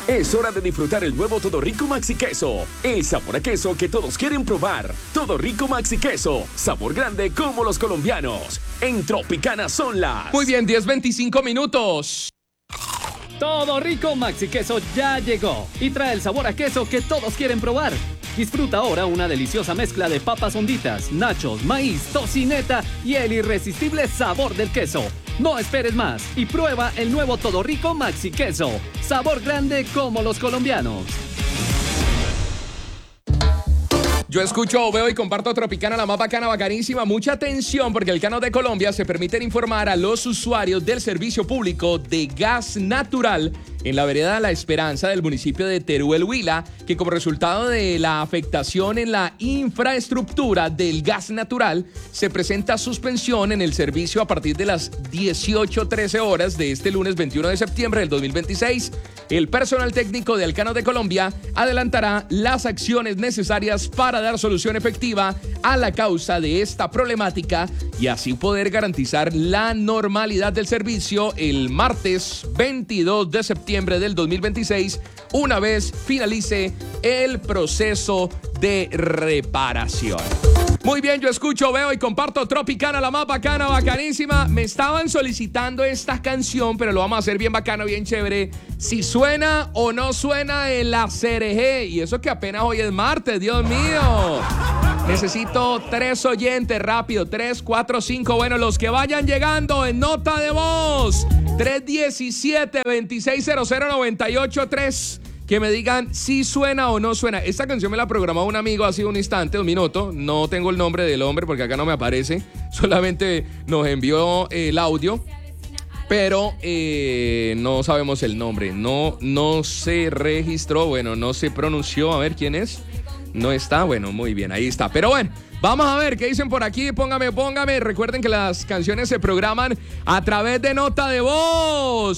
Es hora de disfrutar el nuevo Todo Rico Maxi Queso. El sabor a queso que todos quieren probar. Todo Rico Maxi Queso. Sabor grande como los colombianos. En Tropicana son las... Muy bien, 10:25 minutos. Todo Rico Maxi Queso ya llegó y trae el sabor a queso que todos quieren probar. Disfruta ahora una deliciosa mezcla de papas honditas, nachos, maíz, tocineta y el irresistible sabor del queso. No esperes más y prueba el nuevo Todo Rico Maxi Queso. Sabor grande como los colombianos. Yo escucho, veo y comparto Tropicana, la más bacana, bacanísima. Mucha atención porque el Cano de Colombia se permite informar a los usuarios del servicio público de gas natural en la vereda La Esperanza del municipio de Teruel, Huila, que como resultado de la afectación en la infraestructura del gas natural, se presenta suspensión en el servicio a partir de las 18:13 horas de este lunes 21 de septiembre del 2026. El personal técnico de Alcano de Colombia adelantará las acciones necesarias para dar solución efectiva a la causa de esta problemática y así poder garantizar la normalidad del servicio el martes 22 de septiembre del 2026, una vez finalice el proceso de reparación. Muy bien, yo escucho, veo y comparto Tropicana, la más bacana, bacanísima. Me estaban solicitando esta canción, pero lo vamos a hacer bien bacano, bien chévere. Si suena o no suena en la CRG. Y eso que apenas hoy es martes, Dios mío. Necesito 3 oyentes, rápido, 3, 4, 5. Bueno, los que vayan llegando en nota de voz. 317-2600-983. Que me digan si suena o no suena. Esta canción me la programó un amigo hace un instante, un minuto. No tengo el nombre del hombre porque acá no me aparece. Solamente nos envió el audio. Pero no sabemos el nombre. No se registró. Bueno, no se pronunció. A ver quién es. No está. Bueno, muy bien. Ahí está. Pero bueno. Vamos a ver qué dicen por aquí. Póngame. Recuerden que las canciones se programan a través de nota de voz.